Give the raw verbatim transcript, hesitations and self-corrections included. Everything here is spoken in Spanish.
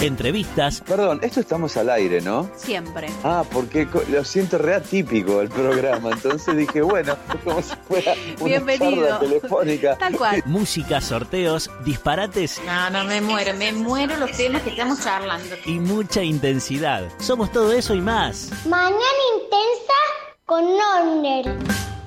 entrevistas. Perdón, esto estamos al aire, ¿no? Siempre. Ah, porque co- lo siento re atípico el programa, entonces dije, bueno, es como si fuera una Bienvenido. charla telefónica. Tal cual. Música, sorteos, disparates No, no, me muero, me muero los temas que estamos charlando. y mucha intensidad. Somos todo eso y más. Mañana intensa con Nonder.